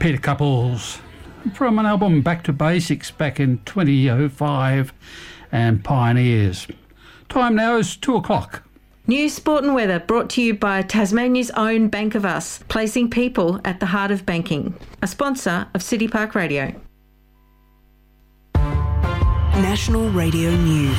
Peter Couples from an album Back to Basics back in 2005 and Pioneers. Time now is 2 o'clock. News, sport and weather brought to you by Tasmania's own Bank of Us, placing people at the heart of banking. A sponsor of City Park Radio. National Radio News.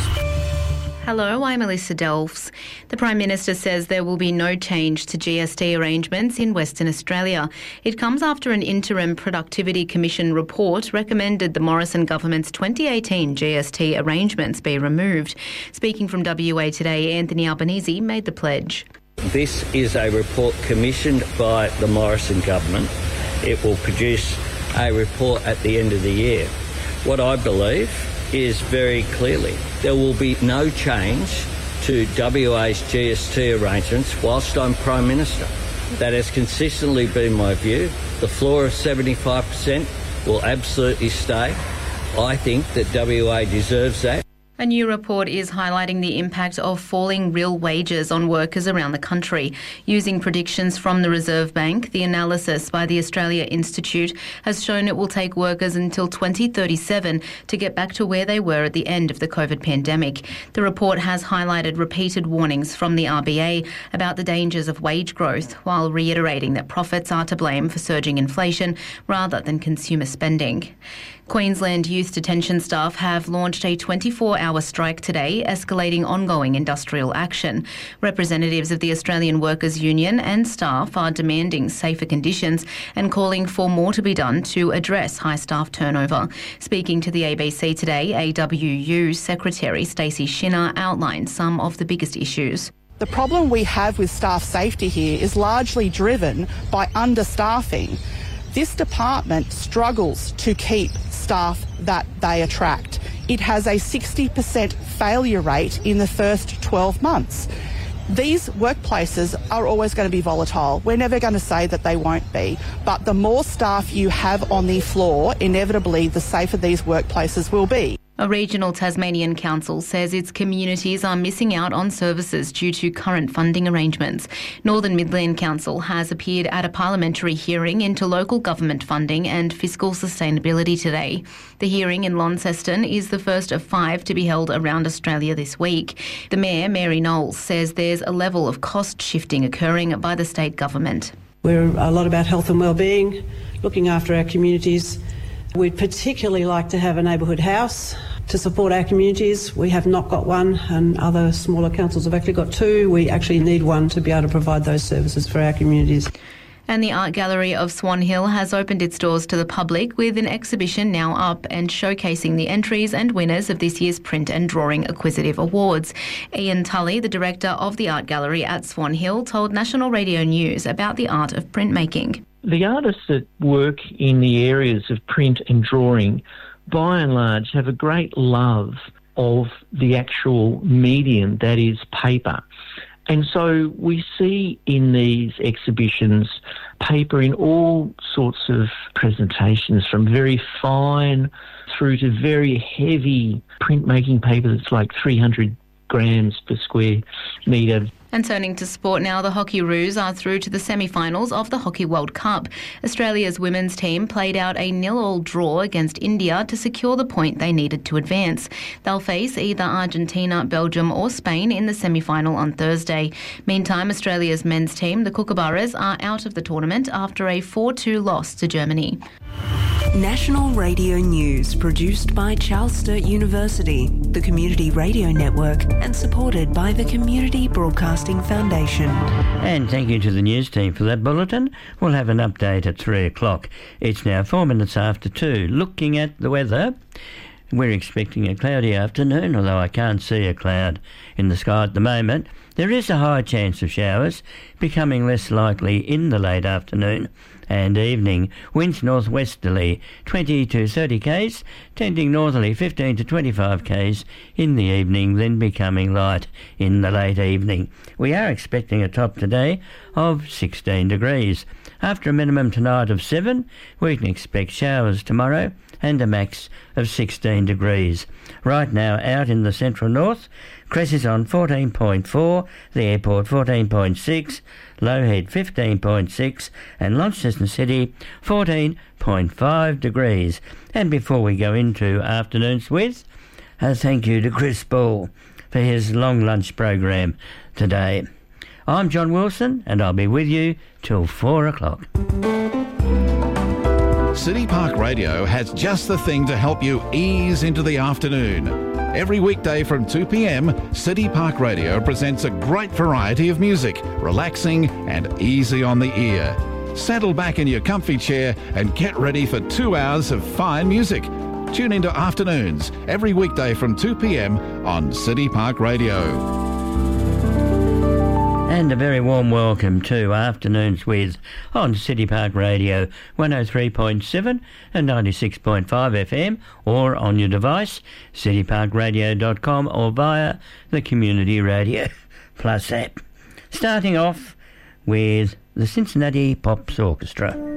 Hello, I'm Alyssa Delves. The Prime Minister says there will be no change to GST arrangements in Western Australia. It comes after an interim Productivity Commission report recommended the Morrison government's 2018 GST arrangements be removed. Speaking from WA Today, Anthony Albanese made the pledge. This is a report commissioned by the Morrison government. It will produce a report at the end of the year. What I believe is very clearly there will be no change to WA's GST arrangements whilst I'm Prime Minister. That has consistently been my view. The floor of 75% will absolutely stay. I think that WA deserves that. A new report is highlighting the impact of falling real wages on workers around the country. Using predictions from the Reserve Bank, the analysis by the Australia Institute has shown it will take workers until 2037 to get back to where they were at the end of the COVID pandemic. The report has highlighted repeated warnings from the RBA about the dangers of wage growth, while reiterating that profits are to blame for surging inflation rather than consumer spending. Queensland youth detention staff have launched a 24-hour strike today, escalating ongoing industrial action. Representatives of the Australian Workers' Union and staff are demanding safer conditions and calling for more to be done to address high staff turnover. Speaking to the ABC Today, AWU Secretary Stacey Shinner outlined some of the biggest issues. The problem we have with staff safety here is largely driven by understaffing. This department struggles to keep staff that they attract. It has a 60% failure rate in the first 12 months. These workplaces are always going to be volatile. We're never going to say that they won't be. But the more staff you have on the floor, inevitably the safer these workplaces will be. A regional Tasmanian council says its communities are missing out on services due to current funding arrangements. Northern Midland Council has appeared at a parliamentary hearing into local government funding and fiscal sustainability today. The hearing in Launceston is the first of 5 to be held around Australia this week. The Mayor, Mary Knowles, says there's a level of cost shifting occurring by the state government. We're a lot about health and wellbeing, looking after our communities. We'd particularly like to have a neighbourhood house to support our communities. We have not got one, and other smaller councils have actually got 2. We actually need one to be able to provide those services for our communities. And the Art Gallery of Swan Hill has opened its doors to the public with an exhibition now up and showcasing the entries and winners of this year's Print and Drawing Acquisitive Awards. Ian Tully, the director of the Art Gallery at Swan Hill, told National Radio News about the art of printmaking. The artists that work in the areas of print and drawing, by and large, have a great love of the actual medium that is paper. And so we see in these exhibitions paper in all sorts of presentations, from very fine through to very heavy printmaking paper that's like 300 grams per square metre. And turning to sport now, the Hockeyroos are through to the semi-finals of the Hockey World Cup. Australia's women's team played out a 0-0 draw against India to secure the point they needed to advance. They'll face either Argentina, Belgium or Spain in the semi-final on Thursday. Meantime, Australia's men's team, the Kookaburras, are out of the tournament after a 4-2 loss to Germany. National Radio News, produced by Charles Sturt University, the Community Radio Network, and supported by the Community Broadcasting Foundation. And thank you to the news team for that bulletin. We'll have an update at 3 o'clock. It's now 4 minutes after 2. Looking at the weather, we're expecting a cloudy afternoon, although I can't see a cloud in the sky at the moment. There is a high chance of showers, becoming less likely in the late afternoon and evening. Winds northwesterly 20 to 30 k's, tending northerly 15 to 25 k's in the evening, then becoming light in the late evening. We are expecting a top today of 16 degrees. After a minimum tonight of 7, we can expect showers tomorrow and a max of 16 degrees. Right now, out in the central north, Cress is on 14.4, the airport 14.6, Lowhead 15.6, and Launceston City 14.5 degrees. And before we go into Afternoons with, thank you to Chris Ball for his long lunch program today. I'm John Wilson, and I'll be with you till 4 o'clock. City Park Radio has just the thing to help you ease into the afternoon. Every weekday from 2 p.m, City Park Radio presents a great variety of music, relaxing and easy on the ear. Settle back in your comfy chair and get ready for 2 hours of fine music. Tune into Afternoons every weekday from 2 p.m. on City Park Radio. And a very warm welcome to Afternoons with on City Park Radio 103.7 and 96.5 FM, or on your device, cityparkradio.com, or via the Community Radio Plus app. Starting off with the Cincinnati Pops Orchestra.